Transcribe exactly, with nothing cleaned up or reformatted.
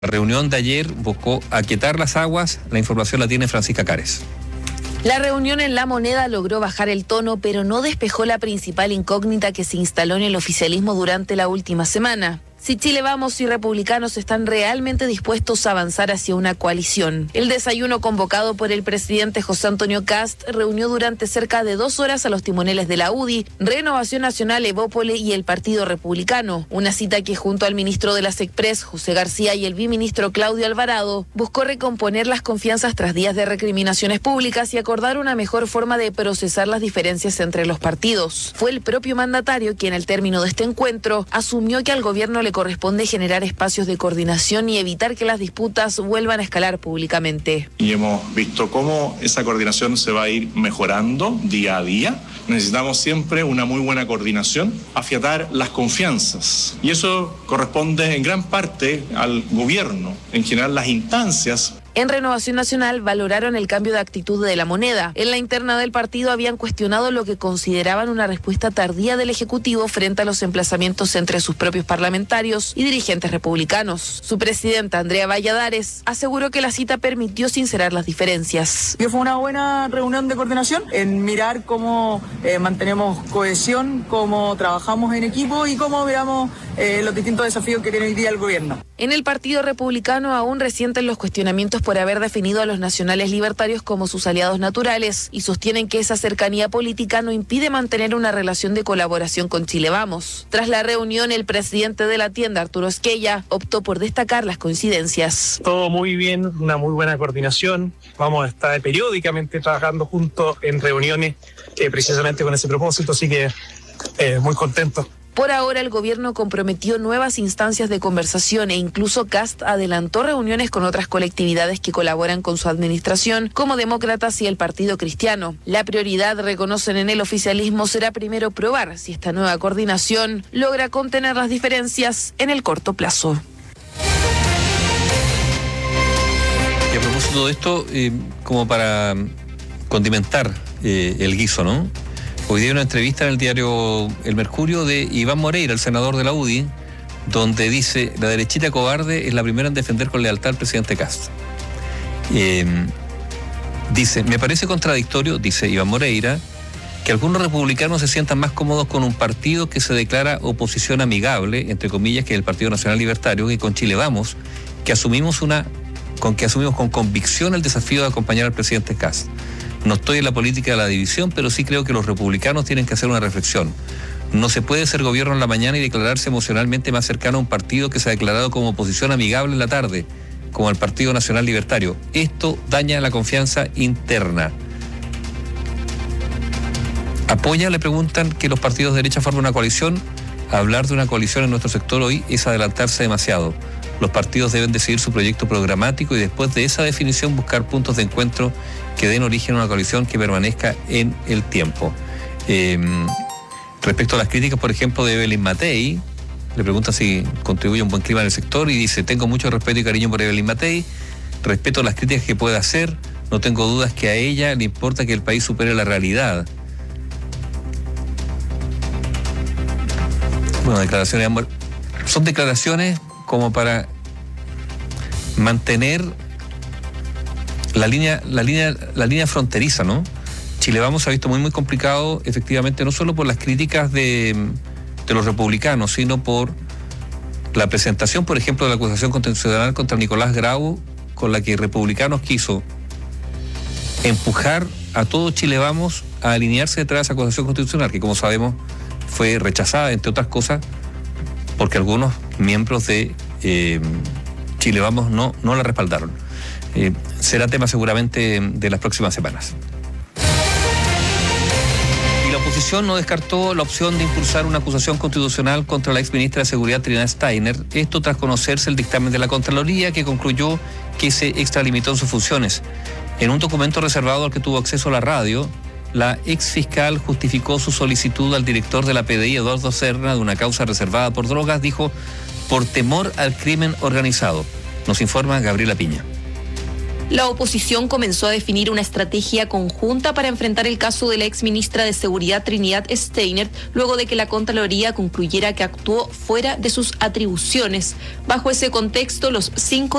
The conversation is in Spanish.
La reunión de ayer buscó aquietar las aguas. La información la tiene Francisca Cares. La reunión en La Moneda logró bajar el tono, pero no despejó la principal incógnita que se instaló en el oficialismo durante la última semana: si Chile Vamos y republicanos están realmente dispuestos a avanzar hacia una coalición. El desayuno convocado por el presidente José Antonio Kast reunió durante cerca de dos horas a los timoneles de la U D I, Renovación Nacional, Evópoli y el Partido Republicano. Una cita que, junto al ministro de la SECPRES, José García, y el viceministro Claudio Alvarado, buscó recomponer las confianzas tras días de recriminaciones públicas y acordar una mejor forma de procesar las diferencias entre los partidos. Fue el propio mandatario quien, al término de este encuentro, asumió que al gobierno le corresponde generar espacios de coordinación y evitar que las disputas vuelvan a escalar públicamente. Y hemos visto cómo esa coordinación se va a ir mejorando día a día. Necesitamos siempre una muy buena coordinación, afiatar las confianzas. Y eso corresponde en gran parte al gobierno, en general las instancias. En Renovación Nacional valoraron el cambio de actitud de La Moneda. En la interna del partido habían cuestionado lo que consideraban una respuesta tardía del Ejecutivo frente a los emplazamientos entre sus propios parlamentarios y dirigentes republicanos. Su presidenta, Andrea Valladares, aseguró que la cita permitió sincerar las diferencias. Fue una buena reunión de coordinación en mirar cómo eh, mantenemos cohesión, cómo trabajamos en equipo y cómo veamos eh, los distintos desafíos que tiene hoy día el gobierno. En el Partido Republicano aún resienten los cuestionamientos por haber definido a los nacionales libertarios como sus aliados naturales y sostienen que esa cercanía política no impide mantener una relación de colaboración con Chile Vamos. Tras la reunión, el presidente de la tienda, Arturo Esquella, optó por destacar las coincidencias. Todo muy bien, una muy buena coordinación. Vamos a estar periódicamente trabajando juntos en reuniones eh, precisamente con ese propósito, así que eh, muy contento. Por ahora, el gobierno comprometió nuevas instancias de conversación e incluso Kast adelantó reuniones con otras colectividades que colaboran con su administración, como Demócratas y el Partido Cristiano. La prioridad, reconocen en el oficialismo, será primero probar si esta nueva coordinación logra contener las diferencias en el corto plazo. Y a propósito de esto, eh, como para condimentar eh, el guiso, ¿no? Hoy día hay una entrevista en el diario El Mercurio de Iván Moreira, el senador de la U D I, donde dice: la derechita cobarde es la primera en defender con lealtad al presidente Kast. Eh, dice, me parece contradictorio, dice Iván Moreira, que algunos republicanos se sientan más cómodos con un partido que se declara oposición amigable, entre comillas, que es el Partido Nacional Libertario, que con Chile Vamos, que asumimos una, con que asumimos con convicción el desafío de acompañar al presidente Kast. No estoy en la política de la división, pero sí creo que los republicanos tienen que hacer una reflexión. No se puede ser gobierno en la mañana y declararse emocionalmente más cercano a un partido que se ha declarado como oposición amigable en la tarde, como el Partido Nacional Libertario. Esto daña la confianza interna. ¿Apoya, le preguntan, que los partidos de derecha formen una coalición? Hablar de una coalición en nuestro sector hoy es adelantarse demasiado. Los partidos deben decidir su proyecto programático y después de esa definición buscar puntos de encuentro que den origen a una coalición que permanezca en el tiempo. Eh, respecto a las críticas, por ejemplo, de Evelyn Matei, le pregunta si contribuye a un buen clima en el sector y dice: tengo mucho respeto y cariño por Evelyn Matei, respeto las críticas que pueda hacer, no tengo dudas que a ella le importa que el país supere la realidad. Bueno, declaraciones de amor. Son declaraciones como para mantener la línea, la línea, la línea fronteriza, ¿no? Chile Vamos se ha visto muy, muy complicado, efectivamente, no solo por las críticas de, de los republicanos, sino por la presentación, por ejemplo, de la acusación constitucional contra Nicolás Grau, con la que republicanos quiso empujar a todo Chile Vamos a alinearse detrás de esa acusación constitucional, que, como sabemos, fue rechazada, entre otras cosas, porque algunos miembros de eh, Chile Vamos no, no la respaldaron. Eh, será tema seguramente de las próximas semanas. Y la oposición no descartó la opción de impulsar una acusación constitucional contra la exministra de Seguridad, Trinidad Steiner, esto tras conocerse el dictamen de la Contraloría, que concluyó que se extralimitó en sus funciones. En un documento reservado al que tuvo acceso a la radio, la exfiscal justificó su solicitud al director de la P D I, Eduardo Serna, de una causa reservada por drogas, dijo, por temor al crimen organizado. Nos informa Gabriela Piña. La oposición comenzó a definir una estrategia conjunta para enfrentar el caso de la exministra de Seguridad Trinidad Steiner, luego de que la Contraloría concluyera que actuó fuera de sus atribuciones. Bajo ese contexto, los cinco